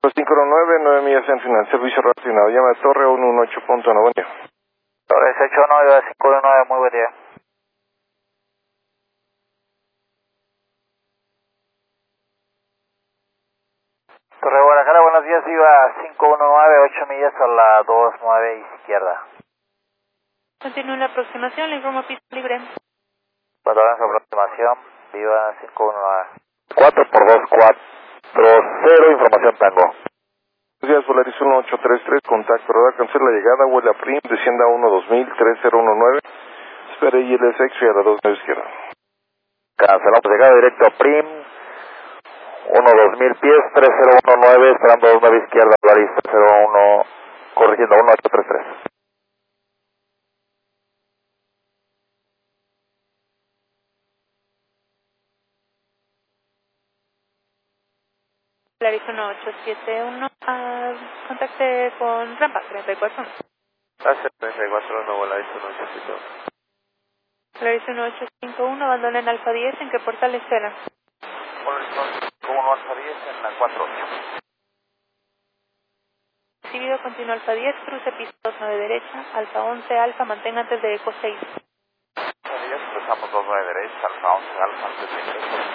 519, 9 millas en final, servicio relacionado. Llama de Torre 118.1, buen día. Torre 189, 519, muy buen día. Torre Guadalajara, buenos días, iba 519, 8 millas a la 29 izquierda. Continúe la aproximación, le informo pista libre. Para la aproximación, viva 519. 4 por 2, 4, 0, información tango. Buenos días, Polaris 1833, contacto, radar, cancela la llegada, huele a Prim, descienda 12000, 3019, espere ILS y a la 29 izquierda. Cancelamos llegada directo a Prim, 12000 pies, 3019, esperando 29 izquierda, Polaris 01, corrigiendo 1833. Polaris 1871, contacte con rampa 34. Gracias, 34, Polaris 1872. Polaris 1851, abandona en Alfa 10, ¿en qué portal espera? Como no Alfa 10 en la 48. Recibido, continúa Alfa 10, cruce pista 29 derecha, Alfa 11, Alfa, mantenga antes de Eco 6. Alfa 10, cruzamos 29 derecha, Alfa 11, Alfa antes de